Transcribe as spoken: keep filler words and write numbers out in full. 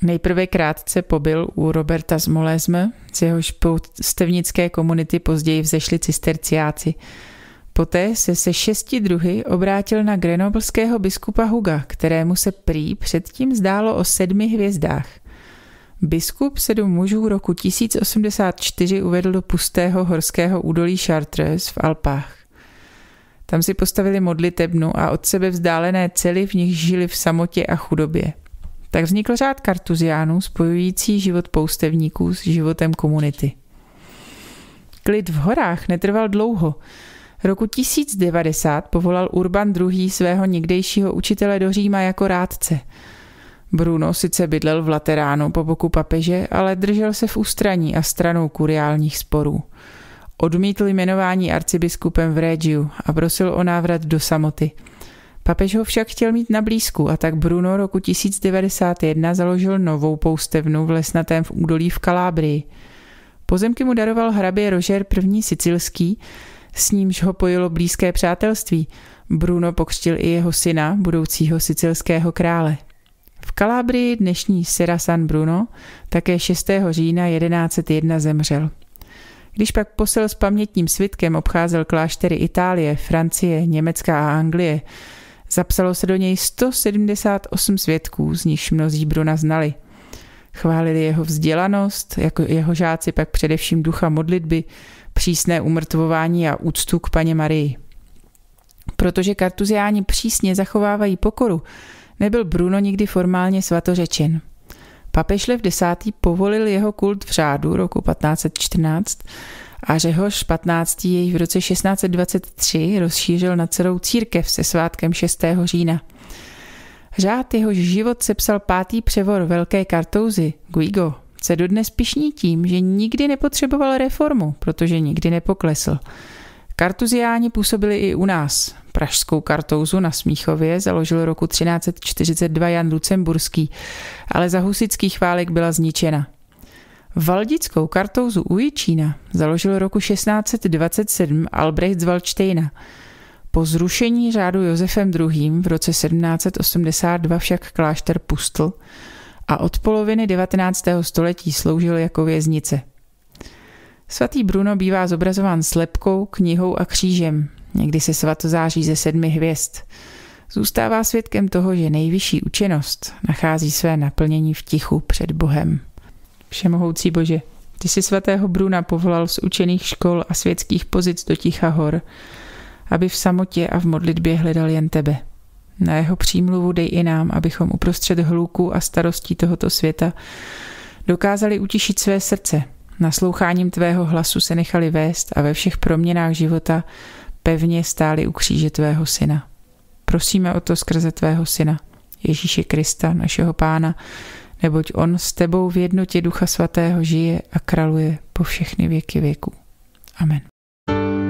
Nejprve krátce pobyl u Roberta z Molesme, z jehož poustevnické komunity později vzešli cisterciáci. Poté se se šesti druhy obrátil na grenoblského biskupa Huga, kterému se prý předtím zdálo o sedmi hvězdách. Biskup sedm mužů roku tisíc osmdesát čtyři uvedl do pustého horského údolí Chartres v Alpách. Tam si postavili modlitebnu a od sebe vzdálené cely, v nich žili v samotě a chudobě. Tak vznikl řád kartuziánů spojující život poustevníků s životem komunity. Klid v horách netrval dlouho. Roku tisíc devadesát povolal Urban druhý. svého někdejšího učitele do Říma jako rádce. Bruno sice bydlel v Lateránu po boku papeže, ale držel se v ústraní a stranou kuriálních sporů. Odmítl jmenování arcibiskupem v Regiu a prosil o návrat do samoty. Papež ho však chtěl mít na blízku a tak Bruno roku tisíc devadesát jedna založil novou poustevnu v lesnatém v údolí v Kalábrii. Pozemky mu daroval hrabě Roger první. Sicilský, s nímž ho pojilo blízké přátelství. Bruno pokřtil i jeho syna, budoucího sicilského krále. V Kalábrii, dnešní Serra San Bruno, také šestého října jedenáct set jedna zemřel. Když pak posel s pamětním svitkem obcházel kláštery Itálie, Francie, Německa a Anglie, zapsalo se do něj sto sedmdesát osm svědků, z nichž mnozí Bruna znali. Chválili jeho vzdělanost, jako jeho žáci pak především ducha modlitby, přísné umrtvování a úctu k Panně Marii. Protože kartuziáni přísně zachovávají pokoru, nebyl Bruno nikdy formálně svatořečen. Papež Lev desátý. povolil jeho kult v řádu roku patnáct set čtrnáct a Řehoř patnáctý. jej v roce šestnáct set dvacet tři rozšířil na celou církev se svátkem šestého října. Řád, jehož život sepsal pátý převor Velké Kartouzy, Guigo, se dodnes pyšní tím, že nikdy nepotřeboval reformu, protože nikdy nepoklesl. Kartuziáni působili i u nás. Pražskou Kartouzu na Smíchově založil roku třináct set čtyřicet dva Jan Lucemburský, ale za husitských válek byla zničena. Valdickou Kartouzu u Jičína založil roku šestnáct set dvacet sedm Albrecht z Valdštejna. Po zrušení řádu Josefem druhým. v roce sedmnáct set osmdesát dva však klášter pustl a od poloviny devatenáctého století sloužil jako věznice. Svatý Bruno bývá zobrazován s lebkou, knihou a křížem. Někdy se svatozáří ze sedmi hvězd. Zůstává svědkem toho, že nejvyšší učenost nachází své naplnění v tichu před Bohem. Všemohoucí Bože, ty jsi svatého Bruna povolal z učených škol a světských pozic do ticha hor, aby v samotě a v modlitbě hledal jen tebe. Na jeho přímluvu dej i nám, abychom uprostřed hluku a starostí tohoto světa dokázali utišit své srdce. Nasloucháním tvého hlasu se nechali vést a ve všech proměnách života pevně stáli u kříže tvého syna. Prosíme o to skrze tvého syna, Ježíše Krista, našeho Pána, neboť on s tebou v jednotě Ducha Svatého žije a králuje po všechny věky věků. Amen.